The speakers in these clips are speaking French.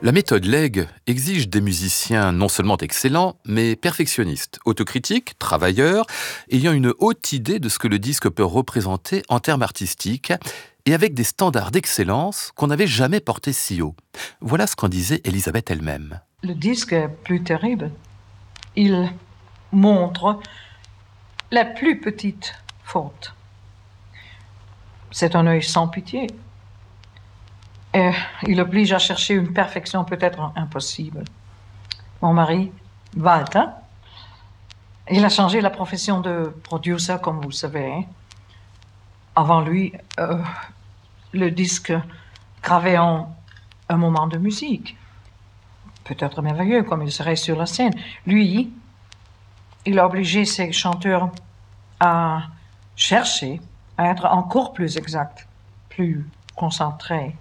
La méthode Legge exige des musiciens non seulement excellents, mais perfectionnistes, autocritiques, travailleurs, ayant une haute idée de ce que le disque peut représenter en termes artistiques, et avec des standards d'excellence qu'on n'avait jamais portés si haut. Voilà ce qu'en disait Elisabeth elle-même. Le disque est plus terrible. Il montre la plus petite faute. C'est un œil sans pitié. Et il oblige à chercher une perfection peut-être impossible. Mon mari, Walter, il a changé la profession de producer, comme vous le savez. Hein. Avant lui, le disque gravait en un moment de musique. Peut-être merveilleux, comme il serait sur la scène. Lui, il a obligé ses chanteurs à chercher, à être encore plus exacts, plus concentrés.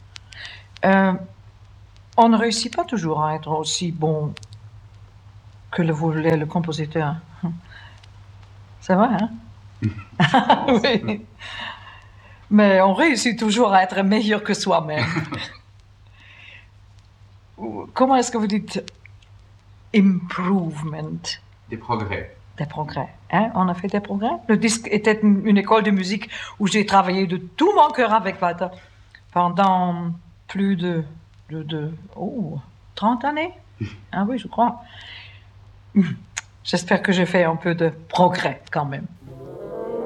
On ne réussit pas toujours à être aussi bon que le voulait le compositeur. C'est vrai, hein? Oui. Mais on réussit toujours à être meilleur que soi-même. Comment est-ce que vous dites improvement? Des progrès. Des progrès. Hein? On a fait des progrès. Le disque était une école de musique où j'ai travaillé de tout mon cœur avec Walter pendant plus de 30 années. Ah oui, je crois. J'espère que j'ai fait un peu de progrès quand même.